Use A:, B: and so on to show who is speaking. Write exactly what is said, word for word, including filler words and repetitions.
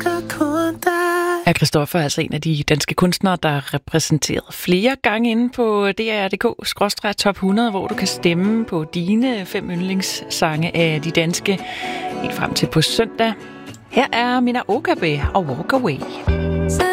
A: Ja, Christoffer er altså en af de danske kunstnere, der er repræsenteret flere gange inde på D R punktum D K skråstreg top hundrede, hvor du kan stemme på dine fem yndlingssange af de danske helt frem til på søndag. Her er Mina Okabe og Walk Away.